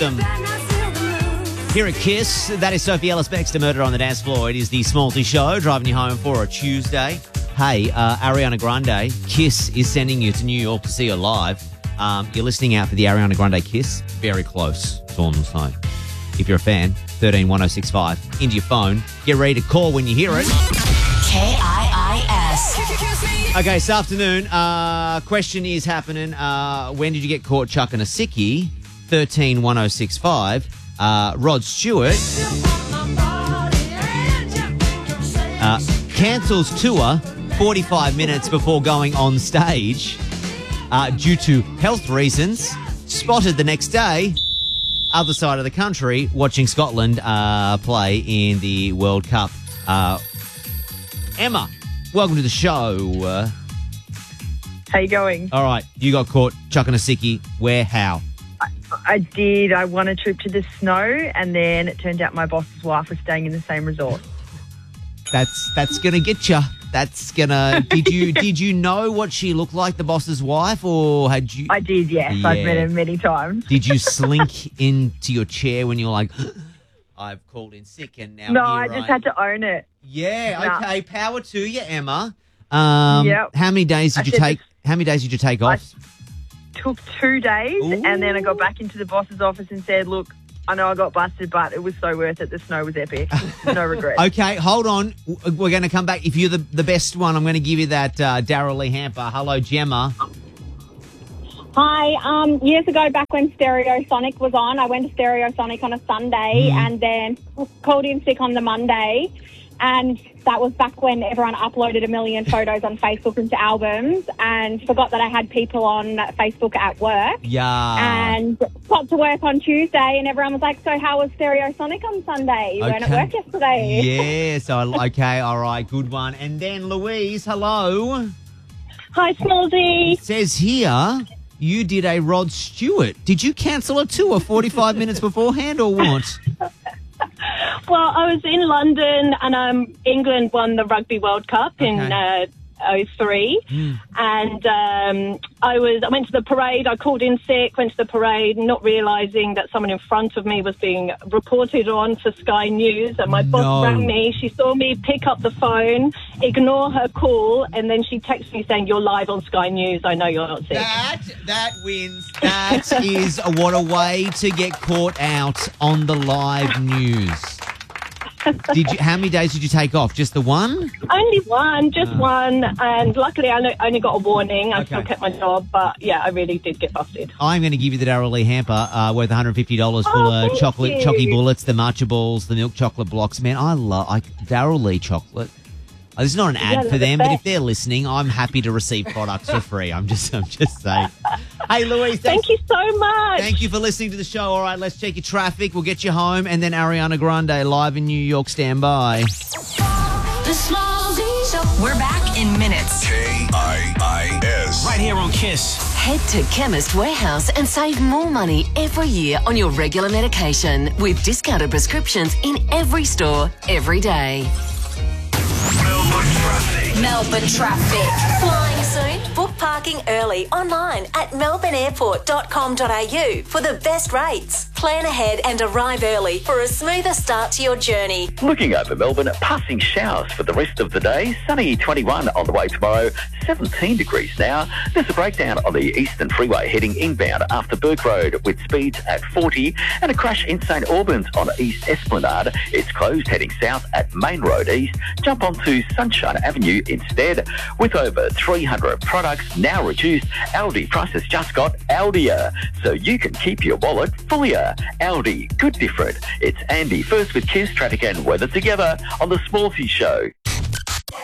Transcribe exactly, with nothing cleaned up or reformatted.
Them. Here at Kiss, that is Sophie Ellis Bextor, Murder on the Dance Floor. It is the Smallsy Show, driving you home for a Tuesday. Hey, uh, Ariana Grande, Kiss is sending you to New York to see her live. Um, you're listening out for the Ariana Grande Kiss. Very close. That's all I'm going to say. If you're a fan, thirteen one oh six five. Into your phone. Get ready to call when you hear it. K I I S. Okay, this afternoon, uh, question is happening. Uh, when did you get caught chucking a sickie? thirteen one oh six five. Uh, Rod Stewart uh, cancels tour forty-five minutes before going on stage uh, due to health reasons. Spotted the next day, other side of the country, watching Scotland uh, play in the World Cup. Uh, Emma, welcome to the show. Uh, How you going? all right, you got caught chucking a sickie. Where, how? I did. I won a trip to the snow, and then it turned out my boss's wife was staying in the same resort. That's that's gonna get you. That's gonna. Did you did you know what she looked like, the boss's wife, or had you? I did, yes. I've Yeah. met her many times. Did you slink into your chair when you're like, I've called in sick and now? No, here I just had to own it. Yeah. Nah. Okay. Power to you, Emma. Um, Yep. How many days did I you said take? this- How many days did you take I- off? Took two days, Ooh. and then I got back into the boss's office and said, look, I know I got busted, but it was so worth it. The snow was epic. No regrets. Okay, hold on. W- We're going to come back. If you're the, the best one, I'm going to give you that uh, Daryl Lee Hamper. Hello, Gemma. Hi. Um, years ago, back when Stereosonic was on, I went to Stereosonic on a Sunday and then called in sick on the Monday. And that was back when everyone uploaded a million photos on Facebook into albums, and forgot that I had people on Facebook at work. Yeah. And got to work on Tuesday, and everyone was like, so how was Stereosonic on Sunday? You weren't at Okay. work yesterday. Yes. I- Okay. All right. Good one. And then Louise, hello. Hi, Smallsy. It says here you did a Rod Stewart. Did you cancel a tour forty-five minutes beforehand or what? Well, I was in London and um, England won the Rugby World Cup in Okay. uh, oh three, and um, I was I went to the parade. I called in sick, went to the parade, not realising that someone in front of me was being reported on for Sky News. And my No. boss rang me. She saw me pick up the phone, ignore her call, and then she texted me saying, "You're live on Sky News. I know you're not sick." That that wins. That is what a way to get caught out on the live news. Did you? How many days did you take off? Just the one? Only one, just one, and luckily I only- only got a warning. I Okay. still kept my job, but yeah, I really did get busted. I'm going to give you the Daryl Lee hamper uh, worth one hundred fifty dollars full Oh, of thank chocolate, you. chocky bullets, the matcha balls, the milk chocolate blocks. Man, I love I, Daryl Lee chocolate. Uh, this is not an ad Yeah, for they're the them, but if best. they're listening, I'm happy to receive products for free. I'm just, I'm just saying. Hey, Louise, thanks, Thank you so much. thank you for listening to the show. All right, let's check your traffic. We'll get you home, and then Ariana Grande live in New York. Stand by. The Smallsy Show. We're back in minutes. K I I S. Right here on Kiss. Head to Chemist Warehouse and save more money every year on your regular medication with discounted prescriptions in every store, every day. Melbourne traffic. Melbourne traffic. Flying soon? Book parking early online at melbourne airport dot com dot a u for the best rates. Plan ahead and arrive early for a smoother start to your journey. Looking over Melbourne, passing showers for the rest of the day. Sunny twenty-one on the way tomorrow, seventeen degrees now. There's a breakdown on the Eastern Freeway heading inbound after Burke Road with speeds at forty, and a crash in St Albans on East Esplanade. It's closed heading south at Main Road East. Jump onto Sunshine Avenue instead. With over three hundred products now reduced, Aldi prices just got Aldier, so you can keep your wallet fullier. Aldi, good different. It's Andy first with Kiss, traffic and weather together on the Smallsy Show.